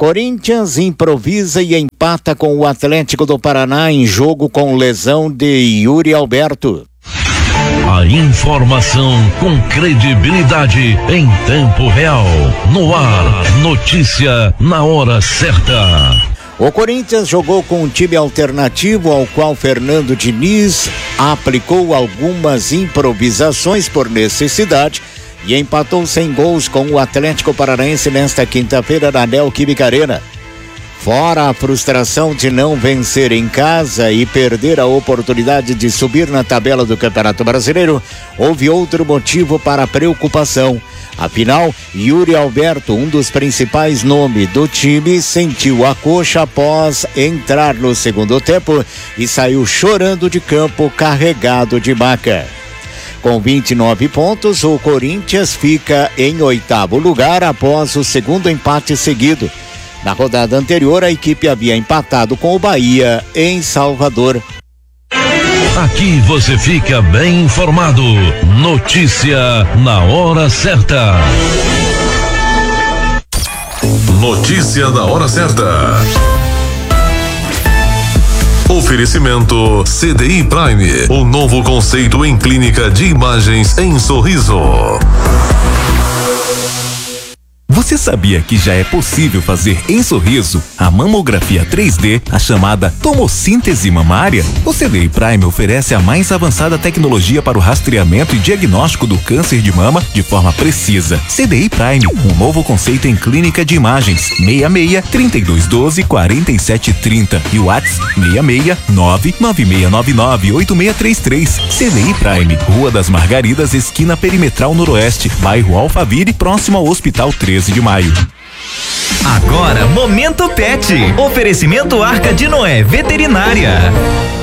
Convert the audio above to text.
Corinthians improvisa e empata com o Atlético do Paraná em jogo com lesão de Yuri Alberto. A informação com credibilidade em tempo real. No ar, notícia na hora certa. O Corinthians jogou com um time alternativo ao qual Fernando Diniz aplicou algumas improvisações por necessidade e empatou sem gols com o Atlético Paranaense nesta quinta-feira na Neoquímica Arena. Fora a frustração de não vencer em casa e perder a oportunidade de subir na tabela do Campeonato Brasileiro, houve outro motivo para preocupação. Afinal, Yuri Alberto, um dos principais nomes do time, sentiu a coxa após entrar no segundo tempo e saiu chorando de campo carregado de maca. Com 29 pontos, o Corinthians fica em 8º lugar após o segundo empate seguido. Na rodada anterior, a equipe havia empatado com o Bahia em Salvador. Aqui você fica bem informado. Notícia na hora certa. Notícia da hora certa. Oferecimento CDI Prime, o novo conceito em clínica de imagens em Sorriso. Você sabia que já é possível fazer em Sorriso a mamografia 3D, a chamada tomossíntese mamária? O CDI Prime oferece a mais avançada tecnologia para o rastreamento e diagnóstico do câncer de mama de forma precisa. CDI Prime, um novo conceito em clínica de imagens. 66-3212-4730 e o WhatsApp 669-9699-8633. CDI Prime, Rua das Margaridas, esquina Perimetral Noroeste, bairro Alphaville, próximo ao Hospital 13 de Maio. Agora, Momento Pet. Oferecimento Arca de Noé Veterinária.